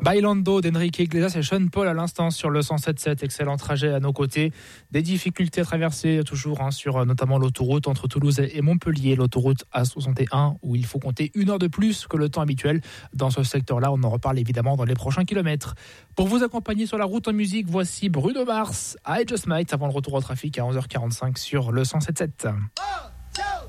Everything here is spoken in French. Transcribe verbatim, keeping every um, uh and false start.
Bailando d'Enrique Iglesias et Sean Paul à l'instant sur le cent sept sept. Excellent trajet à nos côtés. Des difficultés à traverser toujours hein, sur notamment l'autoroute entre Toulouse et Montpellier, l'autoroute A soixante et un où il faut compter une heure de plus que le temps habituel. Dans ce secteur-là, on en reparle évidemment dans les prochains kilomètres. Pour vous accompagner sur la route en musique, voici Bruno Mars, I Just Might avant le retour au trafic à onze heures quarante-cinq sur le cent sept sept. Oh,